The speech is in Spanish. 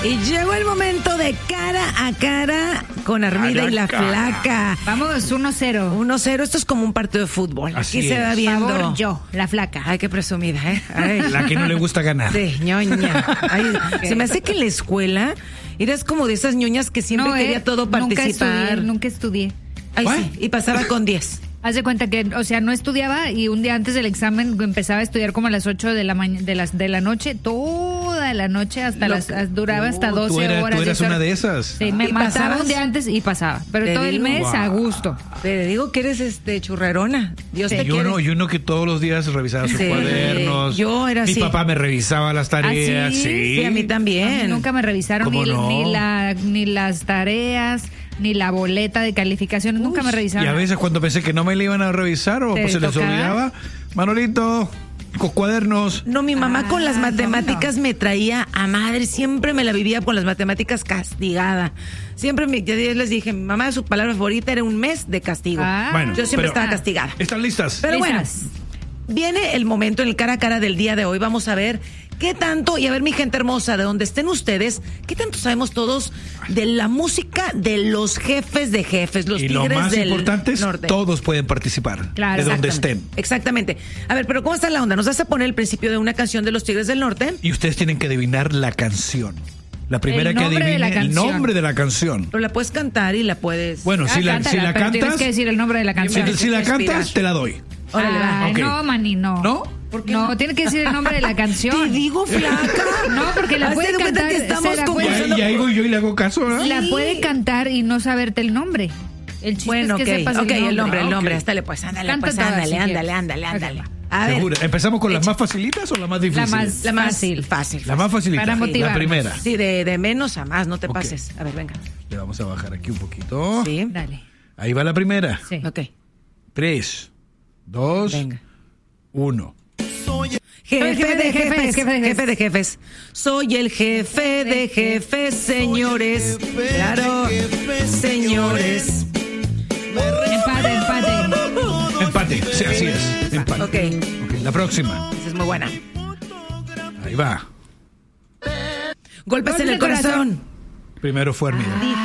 Y llegó el momento de cara a cara con Armida y la Flaca. Vamos, 1-0. 1-0, esto es como un partido de fútbol. Así Aquí se va es. viendo. Favor, yo, la Flaca. Ay, qué presumida, ¿eh? Ay. La que no le gusta ganar. Sí, ñoña. Ay, se me hace que en la escuela eras como de esas ñoñas que siempre quería todo participar. Nunca estudié. Ay, ¿What? sí, y pasaba con 10. Haz de cuenta que, o sea, no estudiaba y un día antes del examen empezaba a estudiar como a las 8 de la noche, toda la noche duraba hasta 12 horas. Tú eras 10 horas. una de esas. Sí, me ¿Y mataba pasabas? un día antes y pasaba, pero Te todo el digo. mes a Wow. gusto. Te digo que eres churrerona. Dios te Y quiere. uno que todos los días revisaba sus Sí, cuadernos. yo era Mi así. papá me revisaba las tareas. ¿sí? Sí, a mí también. A mí nunca me revisaron ¿Cómo no? ni las tareas, ni la boleta de calificaciones, nunca me Y revisaron. a veces cuando pensé que no me le iban a revisar o ¿Te pues se les tocaba? olvidaba, Manolito, con cuadernos. No, mi mamá con las no, matemáticas me traía a madre, siempre me la vivía con las matemáticas castigada. Siempre ya les dije, mi mamá su palabra favorita era un mes de castigo. Bueno, Yo siempre pero- estaba castigada. ¿Están listas? Pero bueno, Listas. viene el momento en el cara a cara del día de hoy. Vamos a ver qué tanto, y a ver mi gente hermosa, de donde estén ustedes, qué tanto sabemos todos de la música de los jefes de jefes, los Y lo tigres más del importante es, norte. todos pueden participar. Claro, de donde Exactamente. estén. Exactamente. A ver, pero ¿cómo está la onda? Nos vas a poner el principio de una canción de los Tigres del Norte. Y ustedes tienen que adivinar la canción. La primera El que nombre de adivine la el canción. nombre de la canción. Pero la puedes cantar y la puedes... Bueno, si la Cántala, pero tienes cantas, que decir el nombre de la canción. si la Inspirar. cantas, te la doy. Órale, va. Ay, Ok. no, Manny, no. ¿No? ¿Por qué No, no? tiene que decir el nombre de la canción. Te digo, flaca. No, porque la Hazte puede de cuenta cantar. que estamos se la como puede- usando- Y ahí voy yo y le hago caso, ¿verdad? La puede cantar y no saberte el nombre. El chiste Bueno, es que sepas ok, el nombre, Ah, ok. Hasta pues, ándale, Canta pues, todas, ándale, si ándale, quieres. ándale. Ok. A ver, ¿Segura? ¿Empezamos con las más facilitas o las más difíciles? La más fácil. La más facilita. Para La motivarnos. primera. Sí, de menos a más, no te Ok. pases. A ver, venga. Le vamos a bajar aquí un poquito. Sí. Dale. Ahí va la primera. Sí. Ok, 3, 2, venga. 1. Jefe de jefes, jefe de jefes. jefe de jefes. Soy el jefe de jefes, señores. Claro, señores. Empate. Empate. Sí, así es. Empate. Ok, Ok, la próxima. esa es muy buena. Ahí va. Golpes en el corazón. Primero fue Armida.